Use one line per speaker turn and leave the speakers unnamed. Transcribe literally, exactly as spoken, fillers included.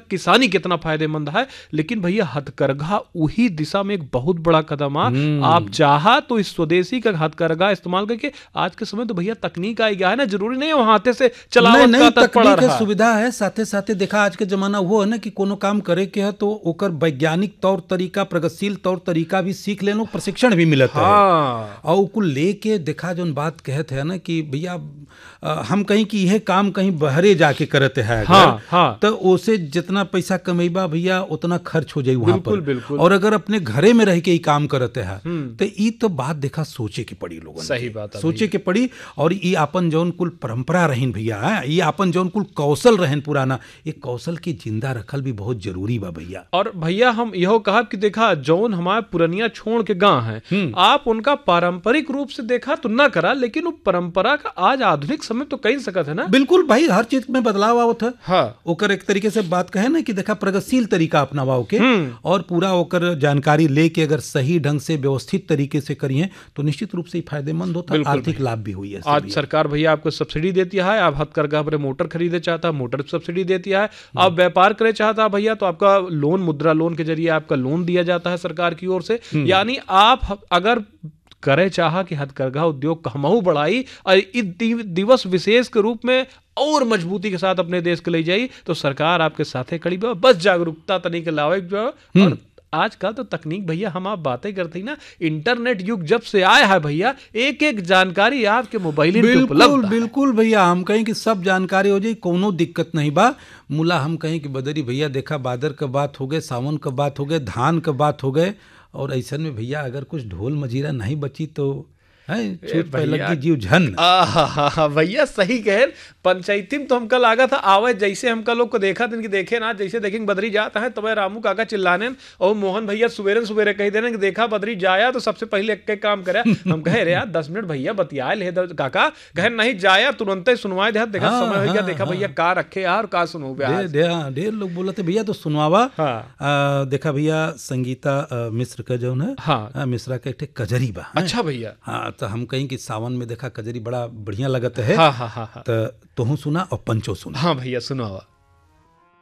किसानी कितना फायदेमंद है। लेकिन भैया हथकरघा उही दिशा में एक बहुत बड़ा कदम आ। आप चाहा तो इस स्वदेशी का हथकरघा इस्तेमाल करके, आज के समय तो भैया तकनीक आ गया है ना, जरूरी नहीं है हाथे से चलावत का तक पड़ा रहा।
सुविधा है, साथे साथे देखा आज के जमाना वो है ना कि कोनो काम करे के है तो ओकर वैज्ञानिक तौर तरीका, प्रगतिशील तौर तरीका भी सीख लेनो, प्रशिक्षण भी मिलत है।
हाँ।
और कुल लेके देखा जो बात कहते है ना कि भैया हम कहीं कि यह काम कहीं बहरे जाके करते हैं,
हाँ, हाँ।
तो उसे जितना पैसा कमेबा भैया उतना खर्च हो जाए वहां
बिल्कुल,
पर।
बिल्कुल।
और अगर अपने घरे में रह के ही काम करते हैं तो ये तो बात देखा सोचे के पड़ी लोगों,
सही बात है,
सोचे के पड़ी। और ये अपन जौन कुल परंपरा रहन भैया, ये अपन जौन कुल कौशल रहन पुराना, ये कौशल की जिंदा रखल भी बहुत जरूरी बा भैया।
और भैया हम यहो कहा कि देखा जौन हमारे पुरनिया छोड़ के गांव है, आप उनका पारंपरिक रूप से देखा तो ना करा, लेकिन वो परंपरा का आज आधुनिक समय तो कही सकत है ना।
बिल्कुल भाई, हर चीज में बदलाव आवत है।
हाँ।
ओकर एक तरीके से बात कहे ना कि देखा प्रगतिशील तरीका अपनावाओ के और पूरा ओकर जानकारी लेके अगर सही ढंग से व्यवस्थित तरीके से करिए तो निश्चित रूप से फायदेमंद होता है, आर्थिक लाभ भी हुई है।
आज सरकार भैया आपको सब्सिडी देती है, आप हथकरघा पर मोटर खरीदे चाहता है, मोटर सब्सिडी देती है। आप व्यापार करे चाहता है भैया तो आपका लोन, मुद्रा लोन के जरिए आपका लोन दिया जाता है सरकार की ओर से। यानी आप अगर करे चाहा कि हथकरघा उद्योग कहमहू बढ़ाई और इस दिवस विशेष के रूप में और मजबूती के साथ अपने देश के ले जाई, तो सरकार आपके साथे खड़ी बा। बस जागरूकता तनी के लावे जो। और आजकल तो तकनीक भैया, हम आप बातें करते ही ना, इंटरनेट युग जब से आया है भैया, एक एक जानकारी आपके मोबाइल में उपलब्ध है।
बिल्कुल भैया, हम कहें कि सब जानकारी हो जाए, कोनो दिक्कत नहीं बा। मुला हम कहें कि बदरी भैया देखा बादर का बात हो गए, सावन का बात हो गए, धान का बात हो गए, और ऐसा में भैया अगर कुछ ढोल मजीरा नहीं बची तो है जीव झन।
भैया सही कहे, पंचायती में तो हमका लगा था आवे, जैसे हमका लोग को देखा दिन की देखे ना, जैसे देखेंगे बदरी जाता है तो वह रामू काका चिल्लाने और मोहन भैया सुबेरे सुबेरे कह देने कि देखा बदरी जाया तो सबसे पहले एक काम करे। हम कहे रे यार दस मिनट भैया बतिया ले काका, कहे नहीं जाया तुरंत ही सुनवाए दे। देखा
हाँ,
समय भैया,
हाँ,
देखा
हाँ।
भैया का रखे यार, का सुनो
ढेर लोग बोलते भैया तो सुनवावा।
हाँ।
देखा भैया संगीता मिश्र का जो है,
हाँ।
मिश्रा का एक कजरी बा।
अच्छा भैया।
हाँ, तो हम कहीं कि सावन में देखा कजरी बड़ा बढ़िया लगता है।
हाँ हाँ हाँ।
तो तुहू सुना और पंचो सुना।
हाँ भैया सुनावा।